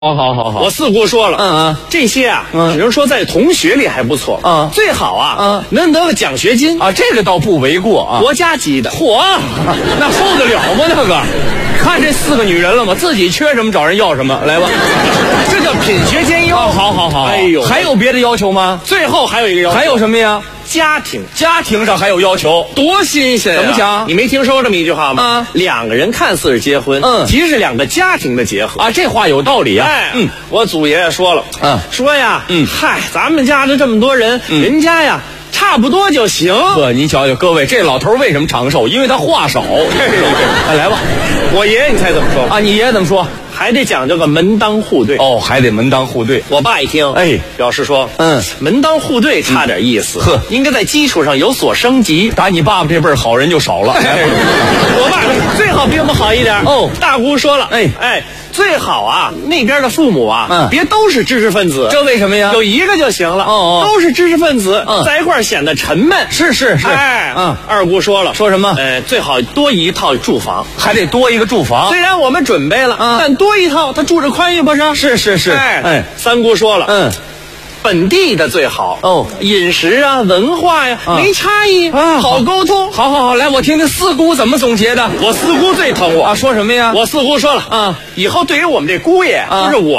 好， 我四姑说了，这些啊，只能说在同学里还不错，最好啊，能得个奖学金啊，这个倒不为过啊， 国家级的。 嚯，那受得了吗？那个，看这4个女人了吗？自己缺什么找人要什么，来吧， 这叫品学兼优。 好， 哎呦， 还有别的要求吗？ 最后还有一个要求， 还有什么呀？ 家庭上还有要求， 多新鲜啊！ 怎么讲？ 你没听说这么一句话吗？两个人看似是结婚，其实是两个家庭的结合啊。这话有道理啊。 我祖爷爷说了，说呀，嗨，咱们家这么多人，人家呀差不多就行。 您瞧瞧，各位，这老头为什么长寿？因为他话少。来吧， 我爷爷你猜怎么说啊？你爷爷怎么说？ 还得讲究个门当户对哦，还得门当户对。 我爸一听，表示说，门当户对差点意思，应该在基础上有所升级。 打你爸爸这辈儿好人就少了。 我爸最好比我们好一点。大姑说了，最好啊，那边的父母啊，别都是知识分子。 这为什么呀？ 有一个就行了。都是知识分子，在一块儿显得沉闷。 是。 二姑说了， 说什么？ 最好多一套住房， 还得多一个住房。 虽然我们准备了，但多一套，他住着宽裕不是？ 是。 三姑说了，本地的最好饮食啊、文化呀没差异好沟通。 好，来我听听四姑怎么总结的。 我四姑最疼我啊，说什么呀？ 我四姑说了以后对于我们这姑爷就是我